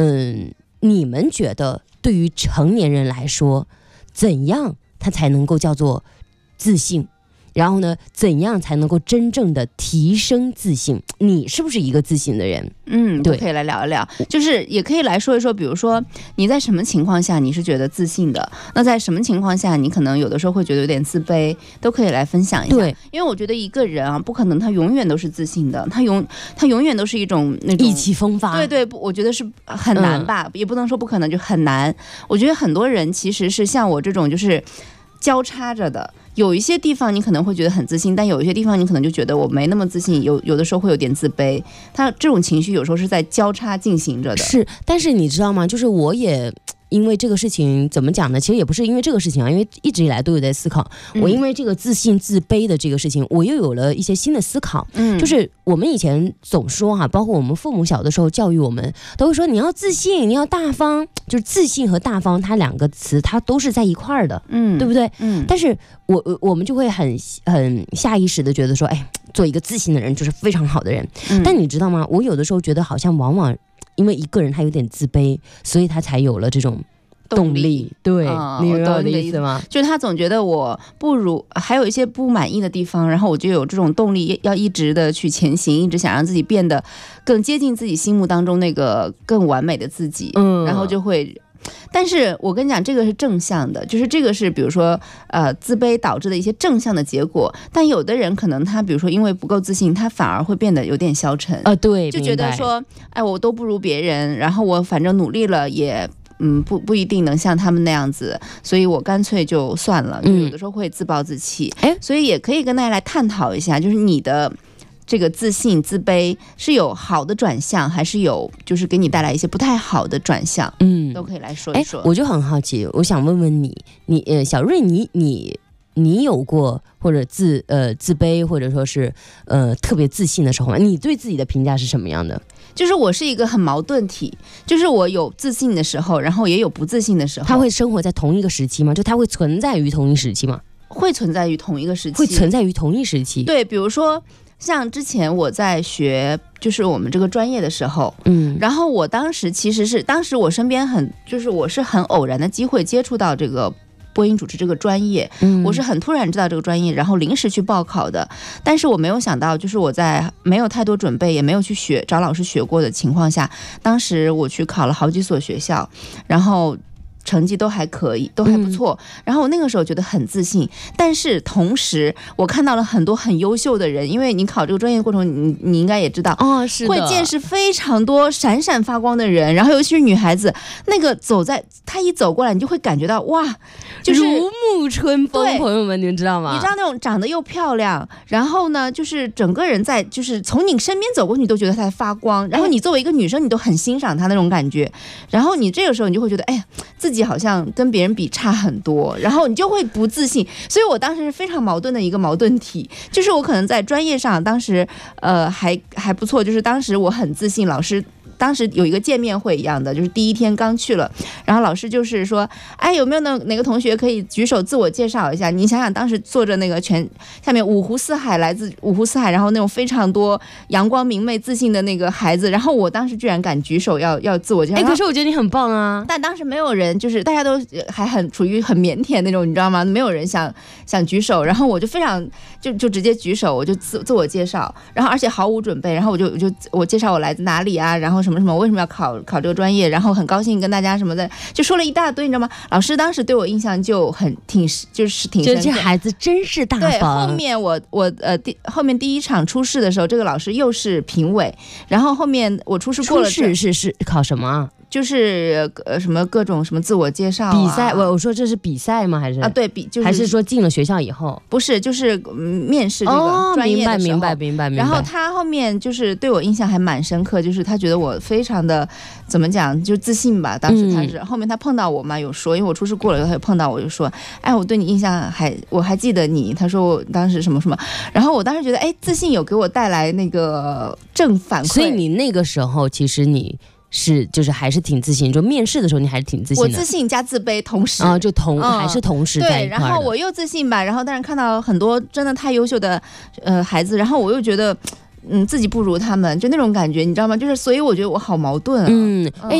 你们觉得对于成年人来说，怎样他才能够叫做自信？然后呢，怎样才能够真正的提升自信？你是不是一个自信的人？ 对，可以来聊一聊，就是也可以来说一说，比如说你在什么情况下你是觉得自信的，那在什么情况下你可能有的时候会觉得有点自卑，都可以来分享一下。 对， 因为我觉得一个人啊，不可能他永远都是自信的，他永远都是一种那种意气风发。 对，我觉得是很难吧，也不能说不可能，就很难。我觉得很多人其实是像我这种就是交叉着的。有一些地方你可能会觉得很自信，但有一些地方你可能就觉得我没那么自信，有的时候会有点自卑，他这种情绪有时候是在交叉进行着的。 是，但是你知道吗，就是我也因为这个事情怎么讲呢，其实也不是因为这个事情啊，因为一直以来都有在思考，我因为这个自信自卑的这个事情，我又有了一些新的思考。就是我们以前总说哈，包括我们父母小的时候教育我们都会说你要自信，你要大方，就是自信和大方它两个词它都是在一块儿的，对不对？但是我们就会很下意识的觉得说，哎，做一个自信的人就是非常好的人。但你知道吗？我有的时候觉得好像往往因为一个人他有点自卑，所以他才有了这种动力。对，你明白我的意思吗？ 就是他总觉得我不如，还有一些不满意的地方，然后我就有这种动力要一直的去前行，一直想让自己变得更接近自己心目当中那个更完美的自己。然后就会。但是我跟你讲，这个是正向的，就是这个是比如说自卑导致的一些正向的结果。但有的人可能他比如说因为不够自信，他反而会变得有点消沉。 对， 就觉得说，哎，我都不如别人，然后我反正努力了也不一定能像他们那样子，所以我干脆就算了。有的时候会自暴自弃。所以也可以跟大家来探讨一下，就是你的这个自信自卑是有好的转向，还是有就是给你带来一些不太好的转向？都可以来说一说。 我就很好奇，我想问问你小瑞，你有过或者自卑或者说是特别自信的时候吗？你对自己的评价是什么样的？ 就是我是一个很矛盾体，就是我有自信的时候，然后也有不自信的时候。 它会生活在同一个时期吗？就它会存在于同一时期吗？ 会存在于同一个时期。 会存在于同一时期。 对，比如说像之前我在学就是我们这个专业的时候，然后我当时其实是当时我身边就是我是很偶然的机会接触到这个播音主持这个专业，我是很突然知道这个专业，然后临时去报考的。但是我没有想到，就是我在没有太多准备，也没有去找老师学过的情况下，当时我去考了好几所学校，然后成绩都还可以，都还不错。然后我那个时候觉得很自信，但是同时我看到了很多很优秀的人，因为你考这个专业的过程，你应该也知道， 是的， 会见识非常多闪闪发光的人，然后尤其是女孩子，那个她一走过来，你就会感觉到哇，就是如沐春风。朋友们，你们知道吗？ 你知道那种长得又漂亮，然后呢，就是整个人就是从你身边走过去，你都觉得她在发光，然后你作为一个女生，你都很欣赏她那种感觉，然后你这个时候你就会觉得，哎呀，自己好像跟别人比差很多，然后你就会不自信。所以我当时是非常矛盾的一个矛盾体，就是我可能在专业上当时还不错，就是当时我很自信，老师当时有一个见面会一样的，就是第一天刚去了，然后老师就是说，哎，有没有哪个同学可以举手自我介绍一下？你想想，当时坐着那个下面五湖四海，来自五湖四海，然后那种非常多阳光明媚、自信的那个孩子，然后我当时居然敢举手要自我介绍。 可是我觉得你很棒啊！ 但当时没有人，就是大家都还处于很腼腆那种，你知道吗？没有人想举手，然后我就非常就直接举手，我就自我介绍，然后而且毫无准备，然后我介绍我来自哪里啊，然后什么什么，为什么要考这个专业，然后很高兴跟大家什么的，就说了一大堆，你知道吗？老师当时对我印象就挺深刻， 这孩子真是大方。 对，后面后面第一场初试的时候，这个老师又是评委，然后后面我初试过了， 初试是考什么啊？ 就是什么各种什么自我介绍比赛。我说这是比赛吗？还是对就是还是说进了学校以后？ 不是，就是面试这个专业的时候。 明白。 然后他后面就是对我印象还蛮深刻，就是他觉得我非常的怎么讲，就自信吧。当时他是后面他碰到我嘛，有说，因为我初试过了以后，他就碰到我就说，哎，我对你印象我还记得你。他说我当时什么什么，然后我当时觉得，哎，自信有给我带来那个正反馈。 所以你那个时候其实你就是还是挺自信，就面试的时候你还是挺自信的。 我自信加自卑同时还是同时在一块的。 对，然后我又自信吧，然后但是看到很多真的太优秀的孩子，然后我又觉得自己不如他们，就那种感觉，你知道吗？就是所以我觉得我好矛盾啊。